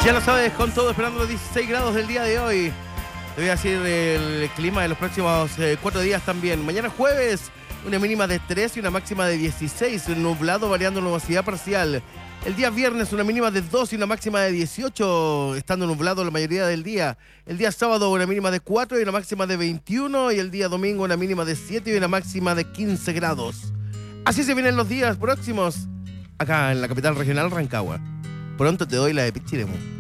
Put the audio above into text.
Ya lo sabes, con todo esperando los 16 grados del día de hoy. Te voy a decir el clima de los próximos 4 días también. Mañana jueves, una mínima de 3 y una máxima de 16. Nublado variando nubosidad parcial. El día viernes, una mínima de 2 y una máxima de 18, estando nublado la mayoría del día. El día sábado, una mínima de 4 y una máxima de 21. Y el día domingo, una mínima de 7 y una máxima de 15 grados. Así se vienen los días próximos acá en la capital regional, Rancagua. Pronto te doy la de Pichiremu.